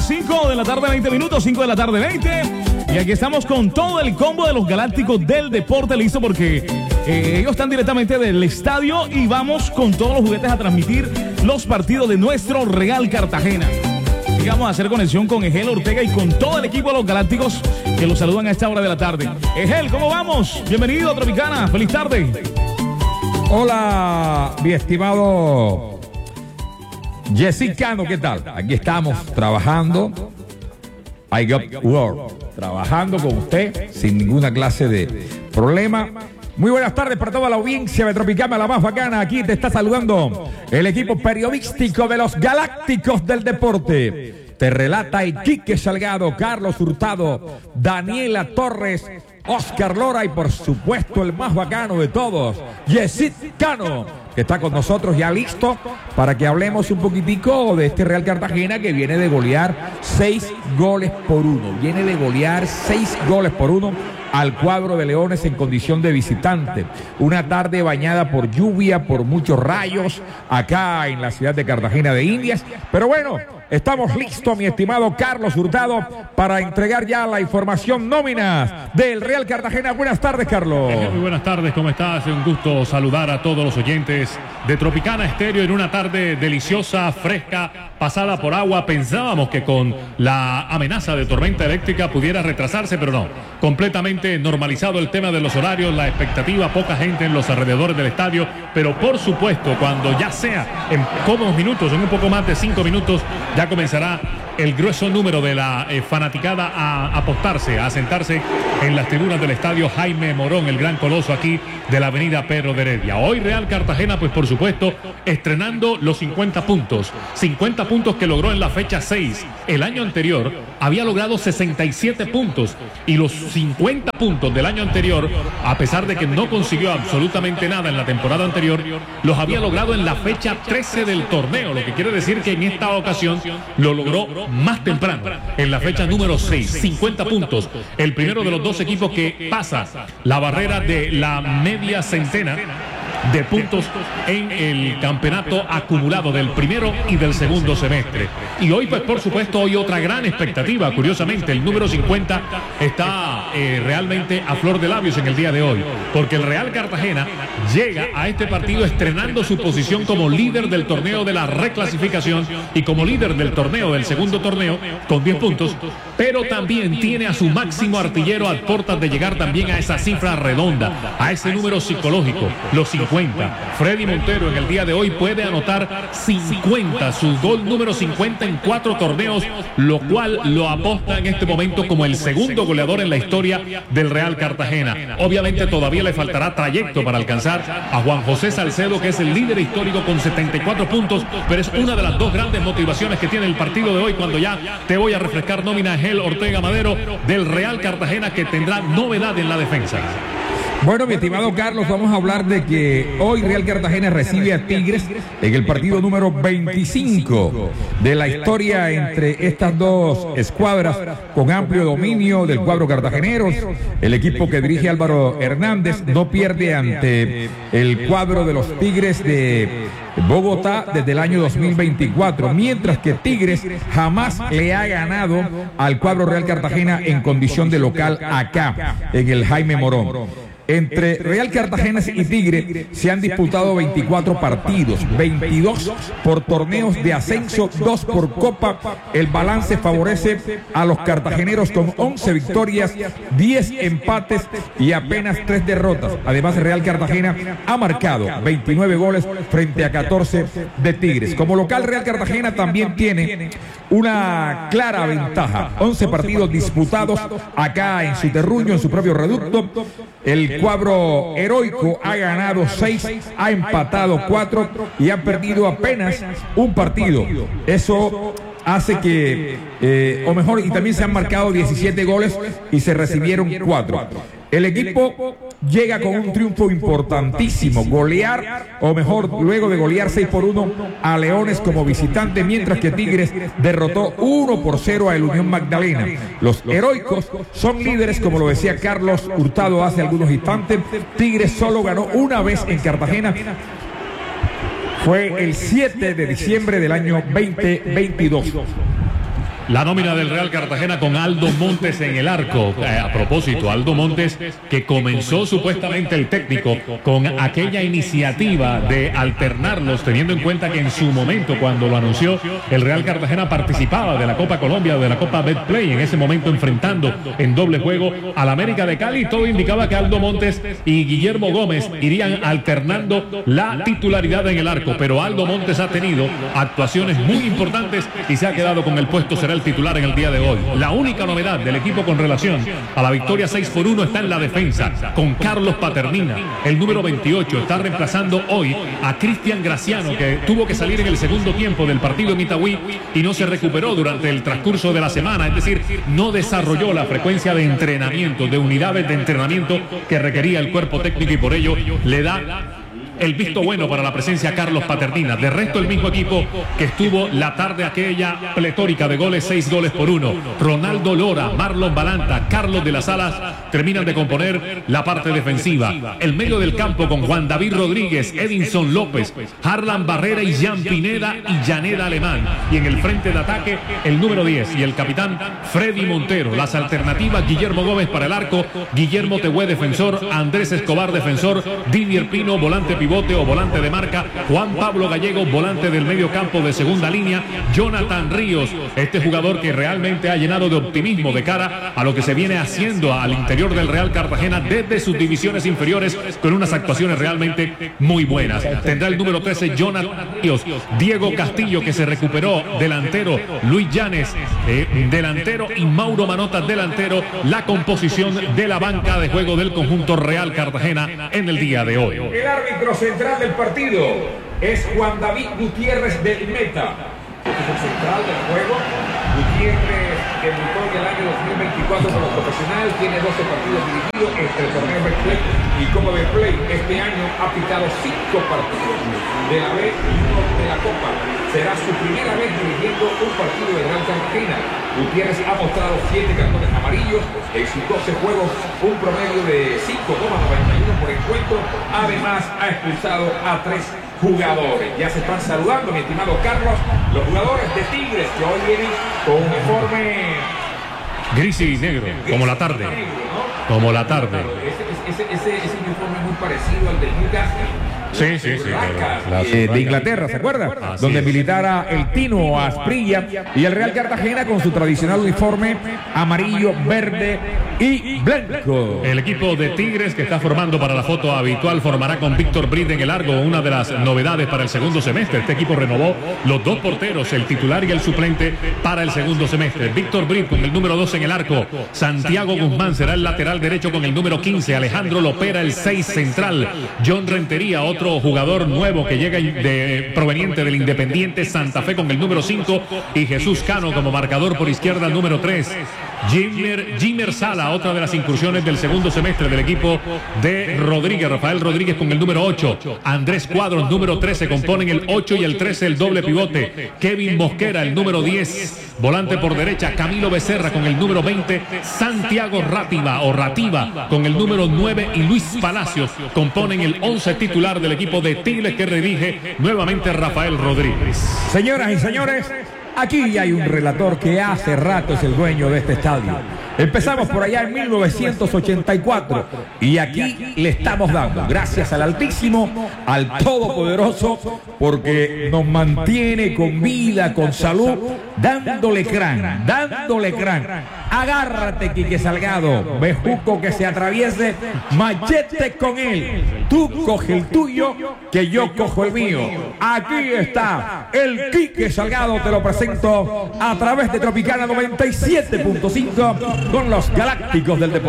las 5 de la tarde, 20 minutos, 5 de la tarde, 20. Y aquí estamos con todo el combo de los Galácticos del Deporte listo porque ellos están directamente del estadio y vamos con todos los juguetes a transmitir los partidos de nuestro Real Cartagena. Y vamos a hacer conexión con Egel Ortega y con todo el equipo de los Galácticos que los saludan a esta hora de la tarde. Egel, ¿cómo vamos? Bienvenido a Tropicana, feliz tarde. Hola, mi estimado Jessicano, ¿qué tal? Aquí estamos trabajando. I got work. Trabajando con usted sin ninguna clase de problema. Muy buenas tardes para toda la audiencia de Tropicana, la más bacana. Aquí te está saludando el equipo periodístico de los Galácticos del Deporte. Te relata Iquique Salgado, Carlos Hurtado, Daniela Torres, Oscar Lora y por supuesto el más bacano de todos, Yesid Cano, que está con nosotros ya listo para que hablemos un poquitico de este Real Cartagena que viene de golear 6 goles por 1. Viene de golear 6 goles por 1 al cuadro de Leones en condición de visitante. Una tarde bañada por lluvia, por muchos rayos acá en la ciudad de Cartagena de Indias. Pero bueno, estamos listos, mi estimado Carlos Hurtado, para entregar ya la información nóminas del Real Cartagena. Buenas tardes, Carlos. Muy buenas tardes, ¿cómo estás? Un gusto saludar a todos los oyentes de Tropicana Estéreo en una tarde deliciosa, fresca, pasada por agua. Pensábamos que con la amenaza de tormenta eléctrica pudiera retrasarse, pero no. Completamente normalizado el tema de los horarios, la expectativa, poca gente en los alrededores del estadio, pero por supuesto, cuando ya sea en cómodos minutos, en un poco más de 5 minutos, ya comenzará el grueso número de la fanaticada a apostarse, a sentarse en las tribunas del estadio Jaime Morón, el gran coloso aquí de la avenida Pedro de Heredia. Hoy Real Cartagena, pues por supuesto, estrenando los 50 puntos. 50 puntos que logró en la fecha 6. El año anterior había logrado 67 puntos y los 50 puntos del año anterior, a pesar de que no consiguió absolutamente nada en la temporada anterior, los había logrado en la fecha 13 del torneo, lo que quiere decir que en esta ocasión lo logró más temprano, en la fecha número 6, 50 puntos, el primero de los dos equipos que pasa la barrera de la media centena de puntos en el campeonato acumulado del primero y del segundo semestre. Y hoy, pues por supuesto, hoy otra gran expectativa. Curiosamente, el número 50 está realmente a flor de labios en el día de hoy, porque el Real Cartagena llega a este partido estrenando su posición como líder del torneo de la reclasificación y como líder del torneo, del segundo torneo, con 10 puntos, pero también tiene a su máximo artillero a puertas de llegar también a esa cifra redonda, a ese número psicológico, los 50. Freddy Montero en el día de hoy puede anotar 50, su gol número 50 en 4 torneos, lo cual lo aposta en este momento como el segundo goleador en la historia del Real Cartagena. Obviamente todavía le faltará trayecto para alcanzar a Juan José Salcedo, que es el líder histórico con 74 puntos, pero es una de las dos grandes motivaciones que tiene el partido de hoy, cuando ya te voy a refrescar nómina Egel Ortega Madero del Real Cartagena, que tendrá novedad en la defensa. Bueno, mi estimado Carlos, vamos a hablar de que hoy Real Cartagena recibe a Tigres en el partido número 25 de la historia entre estas dos escuadras, con amplio dominio del cuadro cartagenero. El equipo que dirige Álvaro Hernández no pierde ante el cuadro de los Tigres de Bogotá desde el año 2024, mientras que Tigres jamás le ha ganado al cuadro Real Cartagena en condición de local acá en el Jaime Morón. Entre Real Cartagena y Tigre se han disputado 24 partidos, 22 por torneos de ascenso, 2 por Copa. El balance favorece a los cartageneros con 11 victorias, 10 empates y apenas 3 derrotas. Además, Real Cartagena ha marcado 29 goles frente a 14 de Tigres. Como local, Real Cartagena también tiene una clara ventaja. 11 partidos disputados acá en su terruño, en su propio reducto. El cuadro heroico ha ganado 6, ha empatado 4 y ha perdido apenas un partido. Eso hace que, o mejor, y también se han marcado 17 goles y se recibieron 4. El equipo llega con un triunfo importantísimo, golear, o mejor, luego de golear 6-1 a Leones como visitante, mientras que Tigres derrotó 1-0 a el Unión Magdalena. Los heroicos son líderes, como lo decía Carlos Hurtado hace algunos instantes. Tigres solo ganó una vez en Cartagena. Fue el 7 de diciembre del año 2022. La nómina del Real Cartagena con Aldo Montes en el arco. A propósito, Aldo Montes, que comenzó supuestamente el técnico con aquella iniciativa de alternarlos, teniendo en cuenta que en su momento, cuando lo anunció, el Real Cartagena participaba de la Copa Colombia, de la Copa Betplay, en ese momento enfrentando en doble juego al América de Cali. Todo indicaba que Aldo Montes y Guillermo Gómez irían alternando la titularidad en el arco, pero Aldo Montes ha tenido actuaciones muy importantes y se ha quedado con el puesto, será el titular en el día de hoy. La única novedad del equipo con relación a la victoria 6-1 está en la defensa, con Carlos Paternina, el número 28, está reemplazando hoy a Cristian Graciano, que tuvo que salir en el segundo tiempo del partido en Itagüí y no se recuperó durante el transcurso de la semana, es decir, no desarrolló la frecuencia de entrenamiento, de unidades de entrenamiento que requería el cuerpo técnico, y por ello le da el visto bueno para la presencia Carlos Paternina. De resto, el mismo equipo que estuvo la tarde aquella pletórica de goles, 6-1. Ronaldo Lora, Marlon Balanta, Carlos de las Alas terminan de componer la parte defensiva. El medio del campo con Juan David Rodríguez, Edinson López, Harlan Barrera y Jean Pineda y Yaneda Alemán. Y en el frente de ataque, el número 10 y el capitán Freddy Montero. Las alternativas: Guillermo Gómez para el arco, Guillermo Tehué defensor, Andrés Escobar defensor, Didier Pino volante pivote o volante de marca, Juan Pablo Gallego volante del medio campo de segunda línea, Jonathan Ríos, este jugador que realmente ha llenado de optimismo de cara a lo que se viene haciendo al interior del Real Cartagena desde sus divisiones inferiores, con unas actuaciones realmente muy buenas. Tendrá el número 13 Jonathan Ríos, Diego Castillo, que se recuperó, delantero, Luis Llanes delantero y Mauro Manotas delantero, la composición de la banca de juego del conjunto Real Cartagena en el día de hoy. El árbitro central del partido es Juan David Gutiérrez del Meta. Este es el central del juego. Gutiérrez debutó en el año 2024 como profesional, tiene 12 partidos dirigidos entre el torneo Betplay y como Betplay. Este año ha pitado 5 partidos de la B y 1 de la Copa. Será su primera vez dirigiendo un partido de Real Cartagena. Gutiérrez ha mostrado 7 cartones amarillos en sus 12 juegos, un promedio de 5,91 por encuentro. Además, ha expulsado a 3 jugadores. Ya se están saludando, mi estimado Carlos, los jugadores de Tigres, que hoy vienen con un uniforme gris y negro, como la tarde. Como la tarde. Ese uniforme es muy parecido al del Newcastle. Sí. De Inglaterra, ¿se acuerdan? Donde militara el Tino Asprilla, y el Real Cartagena con su tradicional uniforme amarillo, verde y blanco. El equipo de Tigres, que está formando para la foto habitual, formará con Víctor Brid en el largo, una de las novedades para el segundo semestre. Este equipo renovó los 2 porteros, el titular y el suplente, para el segundo semestre. Víctor Brid con el número 2 en el arco, Santiago Guzmán será el lateral derecho con el número 15, Alejandro Lopera el 6 central, John Rentería, otro jugador nuevo que llega proveniente del Independiente Santa Fe, con el número 5, y Jesús Cano como marcador por izquierda, el número 3. Jimmer Sala, otra de las incursiones del segundo semestre del equipo de Rodríguez, Rafael Rodríguez con el número 8, Andrés Cuadros, número 13, componen el 8 y el 13 el doble pivote, Kevin Mosquera, el número 10, volante por derecha, Camilo Becerra con el número 20, Santiago Rativa con el número 9 y Luis Palacios componen el 11 titular del equipo de Tigres, que redirige nuevamente Rafael Rodríguez. Señoras y señores, aquí hay un relator que hace rato es el dueño de este estadio. Empezamos por allá en 1984 y aquí le estamos dando gracias al Altísimo, al Todopoderoso, porque nos mantiene con vida, con salud, dándole crán. Agárrate, Quique Salgado, bejuco que se atraviese, machete con él. Tú coge el tuyo, que yo cojo el mío. Aquí está el Quique Salgado, te lo presento a través de Tropicana 97.5 con los Galácticos del Deporte.